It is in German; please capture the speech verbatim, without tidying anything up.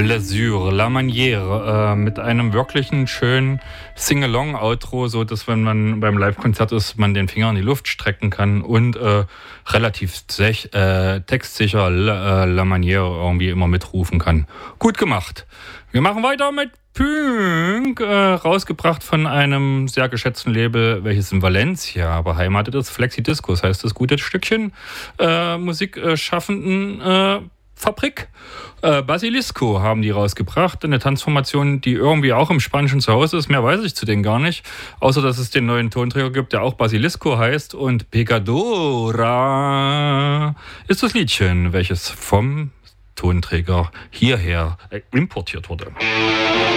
Blessure, La Manière, äh, mit einem wirklichen schönen Sing-Along-Outro, so dass, wenn man beim Live-Konzert ist, man den Finger in die Luft strecken kann und äh, relativ sech, äh, textsicher La, äh, La Manière irgendwie immer mitrufen kann. Gut gemacht. Wir machen weiter mit Pünk, äh, rausgebracht von einem sehr geschätzten Label, welches in Valencia beheimatet ist. Flexi Discos heißt das gute Stückchen. Äh, Musikschaffenden äh, Fabrik. Äh, Basilisco haben die rausgebracht. Eine Tanzformation, die irgendwie auch im Spanischen zu Hause ist. Mehr weiß ich zu denen gar nicht. Außer, dass es den neuen Tonträger gibt, der auch Basilisco heißt. Und Pecadora ist das Liedchen, welches vom Tonträger hierher importiert wurde.